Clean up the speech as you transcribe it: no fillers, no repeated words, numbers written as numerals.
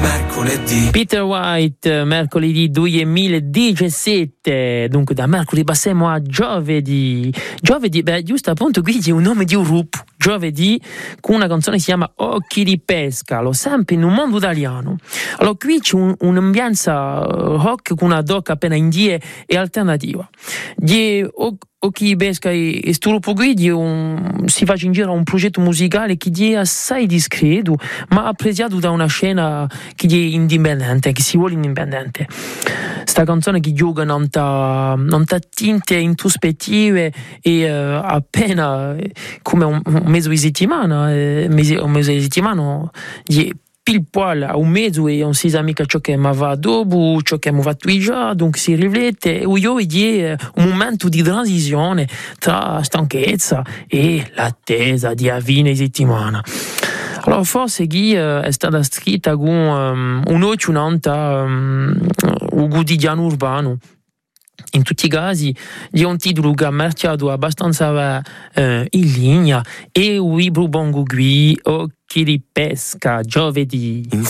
mercoledì. Peter White, mercoledì 2017. Dunque da mercoledì passiamo a giovedì. Giovedì, giusto appunto qui c'è un nome di un gruppo. Giovedì, con una canzone che si chiama Occhi di pesca, lo sempre in un mondo italiano. Allora qui c'è un'ambienza rock con una doc appena indie e alternativa. Di Occhi di pesca e questo gruppo qui si fa in giro un progetto musicale che è assai discreto, ma apprezzato da una scena che è indipendente, che si vuole indipendente. Sta canzone che gioca non ta tinte introspettive e appena come un mese di settimana, pil poil a un mezzo e non si sa mica ciò che mi va dopo, ciò che mi va già, dunque si riflette e io è un momento di transizione tra stanchezza e l'attesa di a fine settimana. Allora forse qui è stata scritta con un'occhionanta un quotidiano urbano. In tutti i casi è un titolo che ha marciato abbastanza in linea e Wibru Bongo qui Occhi di pesca giovedì.